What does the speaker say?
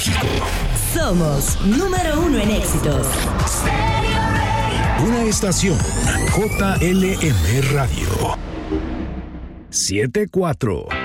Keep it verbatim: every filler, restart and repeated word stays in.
México. Somos número uno en éxitos. Una estación J L M Radio. siete cuatro.